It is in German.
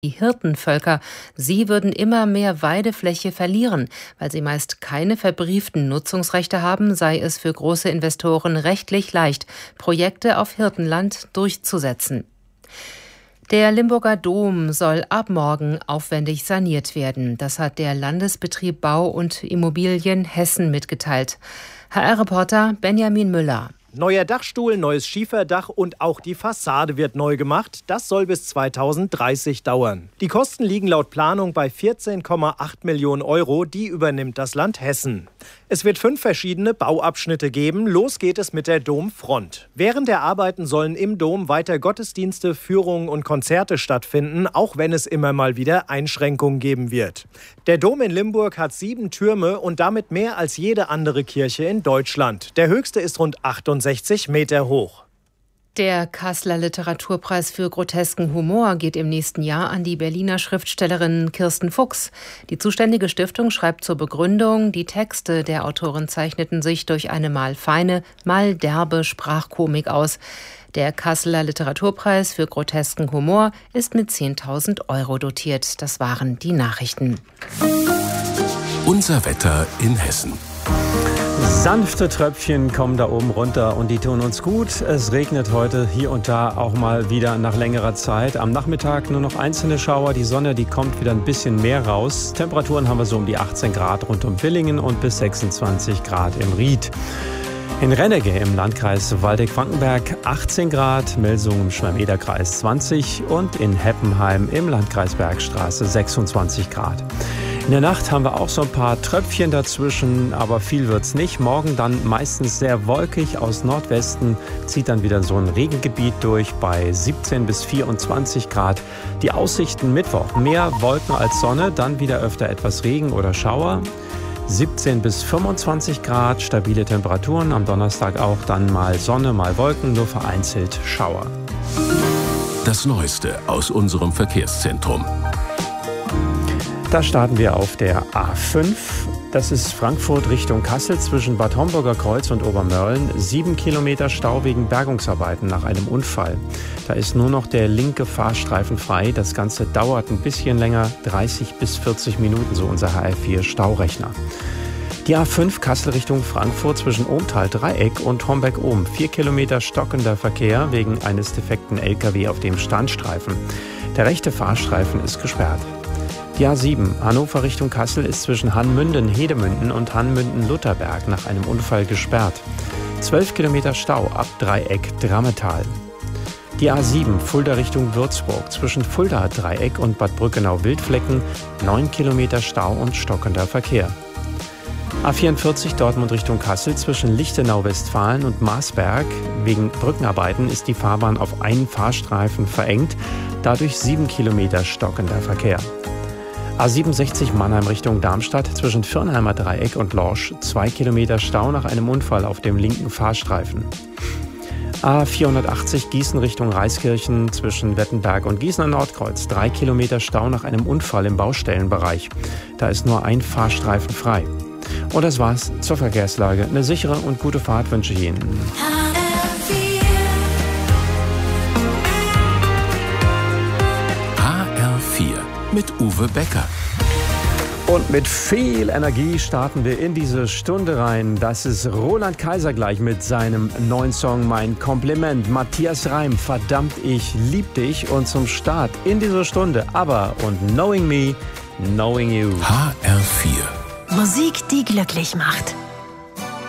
die Hirtenvölker. Sie würden immer mehr Weidefläche verlieren. Weil sie meist keine verbrieften Nutzungsrechte haben, sei es für große Investoren rechtlich leicht, Projekte auf Hirtenland durchzusetzen. Der Limburger Dom soll ab morgen aufwendig saniert werden. Das hat der Landesbetrieb Bau und Immobilien Hessen mitgeteilt. HR-Reporter Benjamin Müller. Neuer Dachstuhl, neues Schieferdach und auch die Fassade wird neu gemacht. Das soll bis 2030 dauern. Die Kosten liegen laut Planung bei 14,8 Millionen Euro. Die übernimmt das Land Hessen. Es wird 5 verschiedene Bauabschnitte geben. Los geht es mit der Domfront. Während der Arbeiten sollen im Dom weiter Gottesdienste, Führungen und Konzerte stattfinden, auch wenn es immer mal wieder Einschränkungen geben wird. Der Dom in Limburg hat 7 Türme und damit mehr als jede andere Kirche in Deutschland. Der höchste ist rund 68 Meter hoch. Der Kasseler Literaturpreis für grotesken Humor geht im nächsten Jahr an die Berliner Schriftstellerin Kirsten Fuchs. Die zuständige Stiftung schreibt zur Begründung, die Texte der Autorin zeichneten sich durch eine mal feine, mal derbe Sprachkomik aus. Der Kasseler Literaturpreis für grotesken Humor ist mit 10.000 Euro dotiert. Das waren die Nachrichten. Unser Wetter in Hessen. Sanfte Tröpfchen kommen da oben runter und die tun uns gut. Es regnet heute hier und da auch mal wieder nach längerer Zeit. Am Nachmittag nur noch einzelne Schauer. Die Sonne, die kommt wieder ein bisschen mehr raus. Temperaturen haben wir so um die 18 Grad rund um Villingen und bis 26 Grad im Ried. In Rennecke im Landkreis Waldeck-Frankenberg 18 Grad, Melsungen im Schwalm-Eder-Kreis 20 und in Heppenheim im Landkreis Bergstraße 26 Grad. In der Nacht haben wir auch so ein paar Tröpfchen dazwischen, aber viel wird's nicht. Morgen dann meistens sehr wolkig. Aus Nordwesten zieht dann wieder so ein Regengebiet durch bei 17 bis 24 Grad. Die Aussichten Mittwoch: mehr Wolken als Sonne, dann wieder öfter etwas Regen oder Schauer. 17 bis 25 Grad, stabile Temperaturen. Am Donnerstag auch dann mal Sonne, mal Wolken, nur vereinzelt Schauer. Das Neueste aus unserem Verkehrszentrum. Da starten wir auf der A5. Das ist Frankfurt Richtung Kassel zwischen Bad Homburger Kreuz und Obermörlen. 7 Kilometer Stau wegen Bergungsarbeiten nach einem Unfall. Da ist nur noch der linke Fahrstreifen frei. Das Ganze dauert ein bisschen länger, 30 bis 40 Minuten, so unser HR4 Staurechner. Die A5 Kassel Richtung Frankfurt zwischen Ohmtal-Dreieck und Homberg-Ohm. 4 Kilometer stockender Verkehr wegen eines defekten LKW auf dem Standstreifen. Der rechte Fahrstreifen ist gesperrt. Die A7 Hannover Richtung Kassel ist zwischen Hannmünden-Hedemünden und Hannmünden-Lutherberg nach einem Unfall gesperrt. 12 Kilometer Stau ab Dreieck-Drammetal. Die A7 Fulda Richtung Würzburg zwischen Fulda-Dreieck und Bad Brückenau-Wildflecken 9 Kilometer Stau und stockender Verkehr. A44 Dortmund Richtung Kassel zwischen Lichtenau-Westfalen und Marsberg. Wegen Brückenarbeiten ist die Fahrbahn auf einen Fahrstreifen verengt, dadurch 7 Kilometer stockender Verkehr. A67 Mannheim Richtung Darmstadt zwischen Firnheimer Dreieck und Lorsch 2 Kilometer Stau nach einem Unfall auf dem linken Fahrstreifen. A480 Gießen Richtung Reiskirchen zwischen Wettenberg und Gießener Nordkreuz 3 Kilometer Stau nach einem Unfall im Baustellenbereich. Da ist nur ein Fahrstreifen frei. Und das war's zur Verkehrslage. Eine sichere und gute Fahrt wünsche ich Ihnen. Mit Uwe Becker. Und mit viel Energie starten wir in diese Stunde rein. Das ist Roland Kaiser gleich mit seinem neuen Song Mein Kompliment. Matthias Reim, Verdammt, ich lieb dich. Und zum Start in diese Stunde ABBA und Knowing Me, Knowing You. HR4. Musik, die glücklich macht.